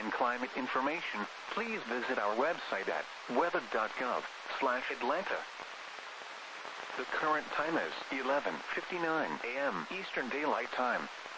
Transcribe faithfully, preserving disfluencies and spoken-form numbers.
and climate information, please visit our website at weather dot gov slash Atlanta. The current time is eleven fifty-nine a m Eastern Daylight Time.